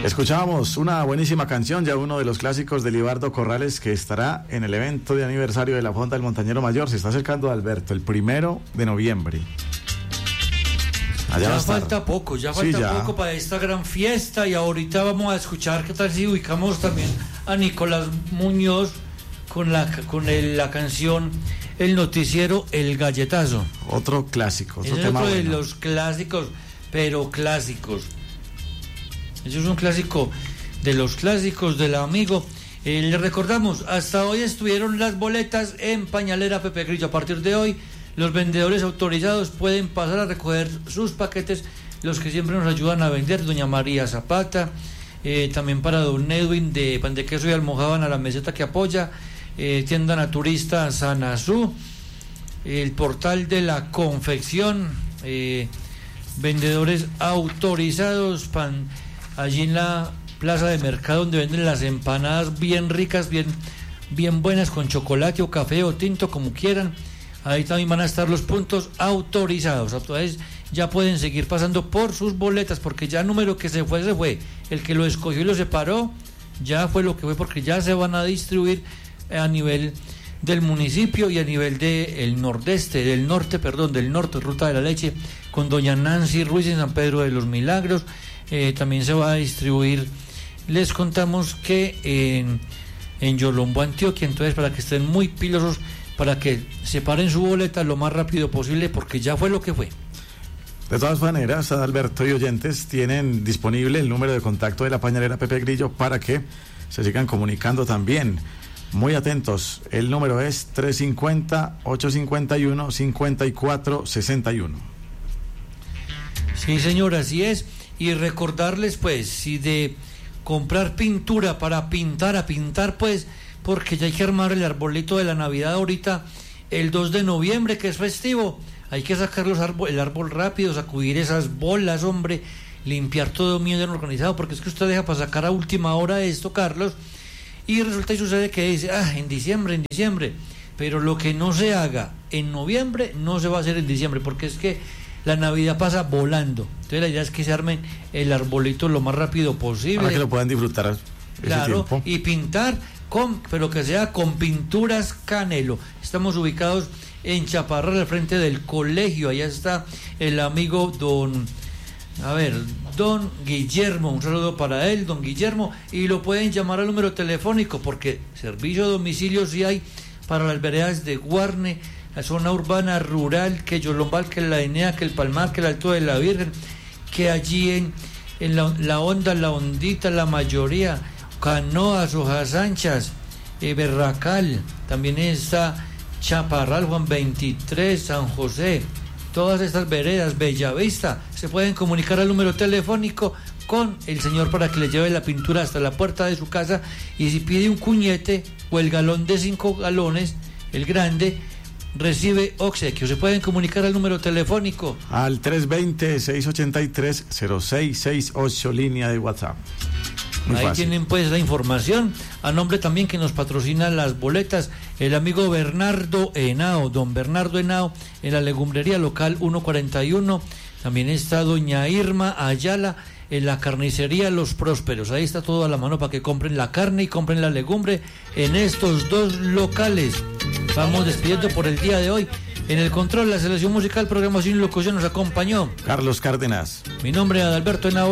Escuchábamos una buenísima canción, ya uno de los clásicos de Libardo Corrales, que estará en el evento de aniversario de la Fonda del Montañero Mayor. Se está acercando Alberto, el 1 de noviembre. Ya falta poco para esta gran fiesta, y ahorita vamos a escuchar qué tal si ubicamos también a Nicolás Muñoz con la canción El Noticiero El Galletazo. Otro clásico, otro tema bueno. De los clásicos, pero clásicos. Eso es un clásico de los clásicos del amigo. Le recordamos, hasta hoy estuvieron las boletas en Pañalera Pepe Grillo. A partir de hoy, los vendedores autorizados pueden pasar a recoger sus paquetes, los que siempre nos ayudan a vender, doña María Zapata, también para don Edwin de Pan de Queso y Almojábana, la meseta que apoya, tienda naturista Sanazú, el portal de la confección, vendedores autorizados, allí en la plaza de mercado donde venden las empanadas bien ricas, bien buenas, con chocolate o café o tinto, como quieran. Ahí también van a estar los puntos autorizados. Entonces ya pueden seguir pasando por sus boletas, porque ya el número que se fue. El que lo escogió y lo separó, ya fue lo que fue, porque ya se van a distribuir a nivel del municipio y a nivel del norte, Ruta de la Leche, con doña Nancy Ruiz en San Pedro de los Milagros. También se va a distribuir, les contamos que en Yolombo, Antioquia. Entonces, para que estén muy pilosos, para que separen su boleta lo más rápido posible, porque ya fue lo que fue. De todas maneras, Alberto y oyentes tienen disponible el número de contacto de la Pañalera Pepe Grillo para que se sigan comunicando también. Muy atentos, el número es 350-851-5461. Sí, señor, así es. Y recordarles, pues, si de comprar pintura para pintar, pues, porque ya hay que armar el arbolito de la Navidad ahorita, el 2 de noviembre, que es festivo. Hay que sacar el árbol rápido, sacudir esas bolas, hombre, limpiar todo bien organizado, porque es que usted deja para sacar a última hora esto, Carlos, y resulta y sucede que dice, en diciembre, pero lo que no se haga en noviembre no se va a hacer en diciembre, porque es que la Navidad pasa volando. Entonces la idea es que se armen el arbolito lo más rápido posible, para que lo puedan disfrutar. Claro, y pintar pero que sea con pinturas Canelo. Estamos ubicados en Chaparral, al frente del colegio. Allá está el amigo don Guillermo. Un saludo para él, don Guillermo. Y lo pueden llamar al número telefónico, porque servicio a domicilio sí hay para las veredas de Guarne, la zona urbana rural, que Yolombal, que la Enea, que el Palmar, que el Alto de la Virgen, que allí en la Honda, la Hondita, la mayoría, Canoas, Hojas Anchas, Berracal, también está Chaparral, Juan 23, San José, todas estas veredas, Bellavista. Se pueden comunicar al número telefónico con el señor para que le lleve la pintura hasta la puerta de su casa, y si pide un cuñete o el galón de 5 galones, el grande, recibe obsequio. Se pueden comunicar al número telefónico al 320-683-0668, línea de WhatsApp. Muy ahí fácil. Tienen pues la información, a nombre también que nos patrocina las boletas, el amigo Bernardo Henao, don Bernardo Henao, en la legumbrería local 141. También está doña Irma Ayala en la carnicería Los Prósperos. Ahí está todo a la mano para que compren la carne y compren la legumbre en estos dos locales. Vamos despidiendo por el día de hoy. En el control, la selección musical, programación y locución nos acompañó Carlos Cárdenas. Mi nombre es Adalberto Henao.